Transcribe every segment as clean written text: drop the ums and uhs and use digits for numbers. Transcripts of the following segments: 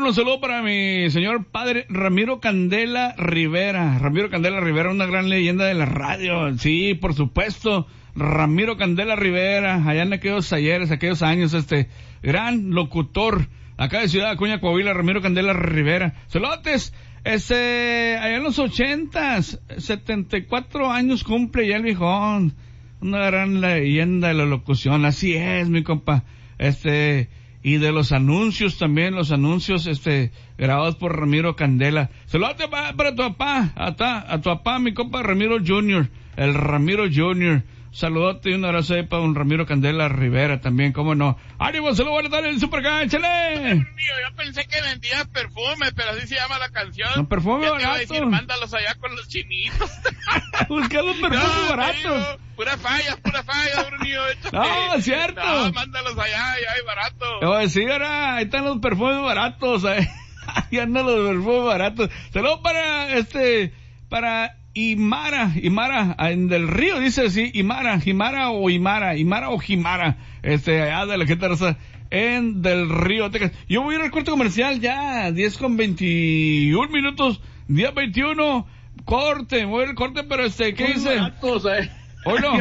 un saludo para mi señor padre Ramiro Candela Rivera. Ramiro Candela Rivera, una gran leyenda de la radio. Sí, por supuesto. Ramiro Candela Rivera, allá en aquellos ayeres, aquellos años, gran locutor, acá de Ciudad Acuña, Coahuila, Ramiro Candela Rivera. Saludos, allá en los 80s, 74 años cumple ya el viejón. Una gran leyenda de la locución, así es, mi compa. Y de los anuncios también, los anuncios, grabados por Ramiro Candela. Saludos para tu papá, a tu papá, mi compa Ramiro Jr., el Ramiro Jr., saludote y un abrazo ahí para don Ramiro Candela Rivera también, cómo no. ¡Ánimo! ¡Saludos! ¡Buenas tardes! ¡El Superca! ¡Échale! Yo pensé que vendía perfume, pero así se llama la canción. No, perfume ya barato. Te iba a decir, mándalos allá con los chinitos. Busca los perfumes baratos. Pura falla, Brunillo. No, es cierto. No, mándalos allá hay barato. No, sí, ahora, ahí están los perfumes baratos, ahí andan los perfumes baratos. Saludos para Imara, en Del Río, dice así, Imara o Jimara, allá de la gente raza, en Del Río, Texas. Yo voy a ir al corte comercial ya, 10:21 minutos, día 21, corte, voy al corte, pero ¿qué dice? Baratos, Hoy no.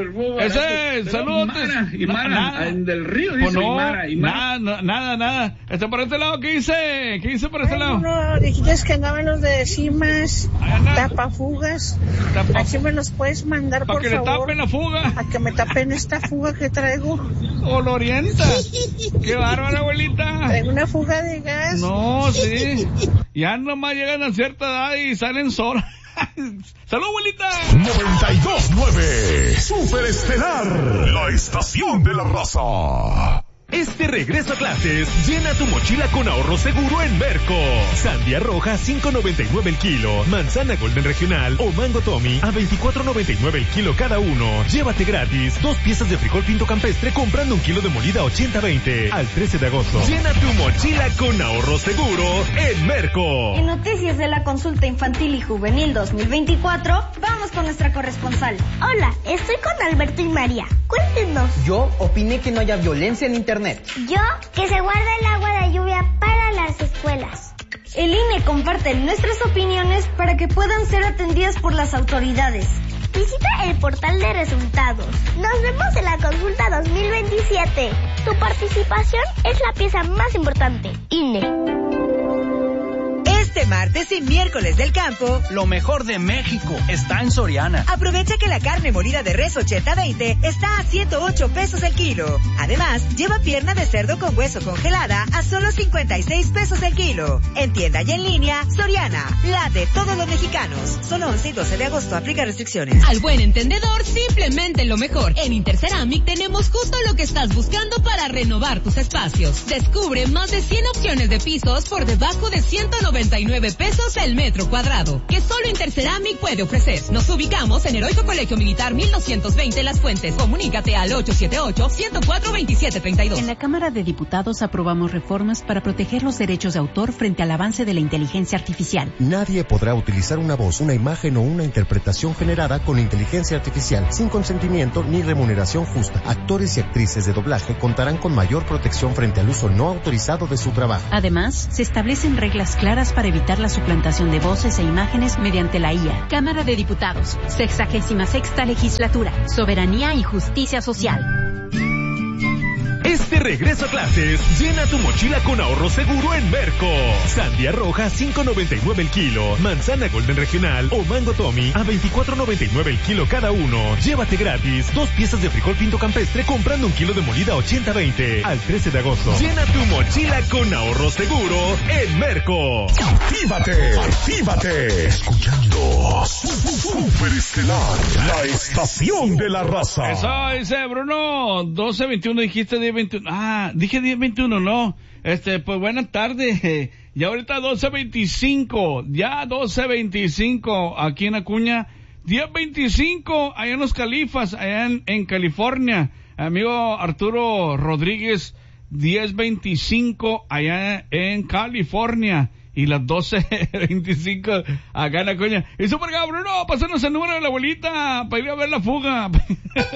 Saludos. Imara, en Del Río, dice Imara. Nada. Por este lado, ¿qué dice por este lado? No, dijiste que andaban los de cimas, tapafugas. Aquí me los puedes mandar, por favor. Para que le tapen la fuga. A que me tapen esta fuga que traigo. Olorienta. Qué bárbara, abuelita. Traigo una fuga de gas. No, sí. Ya nomás llegan a cierta edad y salen solas. ¡Salud, abuelita! 92.9 Superestelar, la estación de la raza. Este regreso a clases, llena tu mochila con ahorro seguro en Merco. Sandía roja, 5.99 el kilo. Manzana Golden Regional o Mango Tommy a 24.99 el kilo cada uno. Llévate gratis 2 piezas de frijol pinto campestre comprando 1 kilo de molida 80-20 al 13 de agosto. Llena tu mochila con ahorro seguro en Merco. En noticias de la consulta infantil y juvenil 2024, vamos con nuestra corresponsal. Hola, estoy con Alberto y María. Cuéntenos. Yo opiné que no haya violencia en internet. Yo, que se guarda el agua de lluvia para las escuelas. El INE comparte nuestras opiniones para que puedan ser atendidas por las autoridades. Visita el portal de resultados. Nos vemos en la consulta 2027. Tu participación es la pieza más importante. INE. Este martes y miércoles del campo, lo mejor de México está en Soriana. Aprovecha que la carne molida de res 80-20 está a 108 pesos el kilo. Además, lleva pierna de cerdo con hueso congelada a solo 56 pesos el kilo. En tienda y en línea, Soriana, la de todos los mexicanos. Solo 11 y 12 de agosto, aplica restricciones. Al buen entendedor, simplemente lo mejor. En Interceramic tenemos justo lo que estás buscando para renovar tus espacios. Descubre más de 100 opciones de pisos por debajo de 199 pesos el metro cuadrado, que solo Interceramic puede ofrecer. Nos ubicamos en Heroico Colegio Militar 1220 Las Fuentes. Comunícate al 878-104-2732. En la Cámara de Diputados aprobamos reformas para proteger los derechos de autor frente al avance de la inteligencia artificial. Nadie podrá utilizar una voz, una imagen o una interpretación generada con inteligencia artificial sin consentimiento ni remuneración justa. Actores y actrices de doblaje contarán con mayor protección frente al uso no autorizado de su trabajo. Además, se establecen reglas claras para evitar la suplantación de voces e imágenes mediante la IA. Cámara de Diputados, 66ª Legislatura, Soberanía y Justicia Social. Este regreso a clases, llena tu mochila con ahorro seguro en Merco. Sandía roja, 5.99 el kilo. Manzana Golden Regional o Mango Tommy a 24.99 el kilo cada uno. Llévate gratis 2 piezas de frijol pinto campestre comprando 1 kilo de molida 80-20 al 13 de agosto. Llena tu mochila con ahorro seguro en Merco. Actívate. Escuchando Superestelar, la estación de la raza. Eso dice Bruno, 12:21 dijiste 10:21. Dije 10:21, no. Pues buenas tardes. Ya ahorita 12:25 aquí en Acuña. 10:25 allá en los Califas, allá en California. Amigo Arturo Rodríguez, 10:25 allá en California. Y las 12:25 acá en Acuña. Y super Bruno, pásanos el número de la abuelita para ir a ver la fuga.